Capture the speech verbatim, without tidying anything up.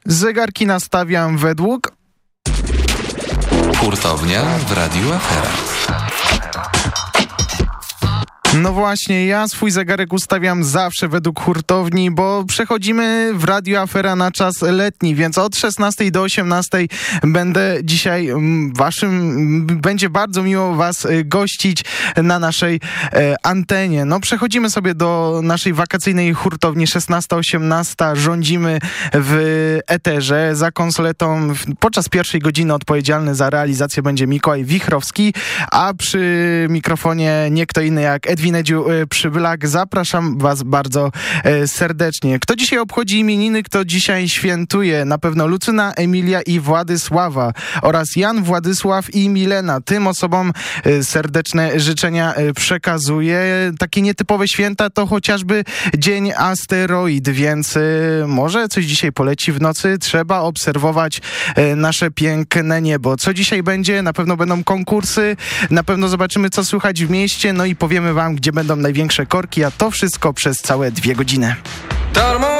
Zegarki nastawiam według... Hurtownia w Radiu Afera. No właśnie, ja swój zegarek ustawiam zawsze według hurtowni, bo przechodzimy w Radio Afera na czas letni, więc od szesnastej do osiemnastej będę dzisiaj waszym, będzie bardzo miło was gościć na naszej e, antenie. No przechodzimy sobie do naszej wakacyjnej hurtowni szesnasta osiemnasta, rządzimy w eterze. Za konsoletą podczas pierwszej godziny odpowiedzialny za realizację będzie Mikołaj Wichrowski, a przy mikrofonie nie kto inny jak Edwin Edziu Przybylak. Zapraszam was bardzo e, serdecznie. Kto dzisiaj obchodzi imieniny, kto dzisiaj świętuje? Na pewno Lucyna, Emilia i Władysława oraz Jan, Władysław i Milena. Tym osobom e, serdeczne życzenia e, przekazuję. Takie nietypowe święta to chociażby Dzień Asteroid, więc e, może coś dzisiaj poleci w nocy. Trzeba obserwować e, nasze piękne niebo. Co dzisiaj będzie? Na pewno będą konkursy, na pewno zobaczymy, co słychać w mieście, no i powiemy wam, gdzie będą największe korki, a to wszystko przez całe dwie godziny. Darmo